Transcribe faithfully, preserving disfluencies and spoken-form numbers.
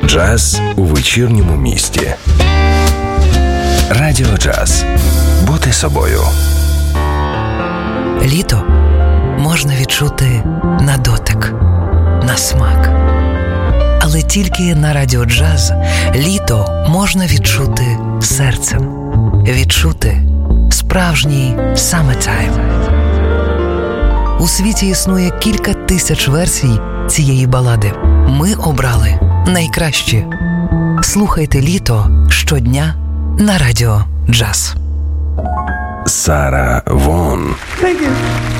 Джаз у вечірньому місті. Радіо Джаз. Бути собою. Літо можна відчути на дотик, на смак. Але тільки на Радіо Джаз літо можна відчути серцем. Відчути справжній summertime. У світі існує кілька тисяч версій цієї балади. Ми обрали найкращі. Слухайте літо щодня на Радіо Джаз. Сара Вон. Thank you.